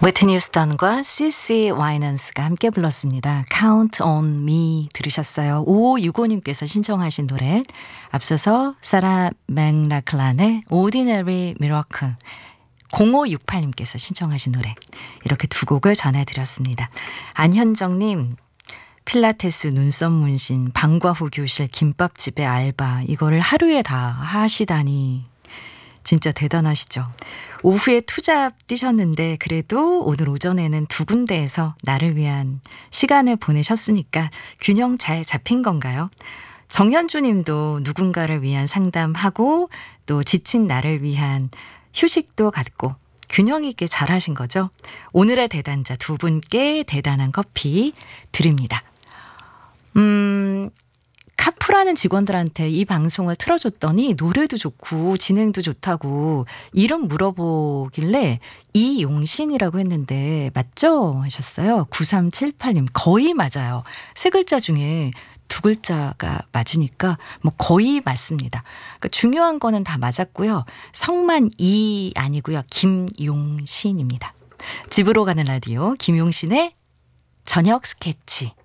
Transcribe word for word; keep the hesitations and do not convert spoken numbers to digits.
위트니 휴스턴과 시시 와이넌스가 함께 불렀습니다. Count on me 들으셨어요. 오오육오님께서 신청하신 노래, 앞서서 사라 맥락클란의 Ordinary Miracle, 공오육팔님께서 신청하신 노래, 이렇게 두 곡을 전해드렸습니다. 안현정님, 필라테스, 눈썹 문신, 방과 후 교실, 김밥집의 알바, 이거를 하루에 다 하시다니 진짜 대단하시죠. 오후에 투잡 뛰셨는데 그래도 오늘 오전에는 두 군데에서 나를 위한 시간을 보내셨으니까 균형 잘 잡힌 건가요? 정현주 님도 누군가를 위한 상담하고 또 지친 나를 위한 휴식도 갖고 균형 있게 잘 하신 거죠. 오늘의 대단자 두 분께 대단한 커피 드립니다. 음... 카프라는 직원들한테 이 방송을 틀어줬더니 노래도 좋고 진행도 좋다고 이름 물어보길래 이용신이라고 했는데 맞죠? 하셨어요. 구삼칠팔님 거의 맞아요. 세 글자 중에 두 글자가 맞으니까 뭐 거의 맞습니다. 그러니까 중요한 거는 다 맞았고요. 성만 이 아니고요. 김용신입니다. 집으로 가는 라디오 김용신의 저녁 스케치.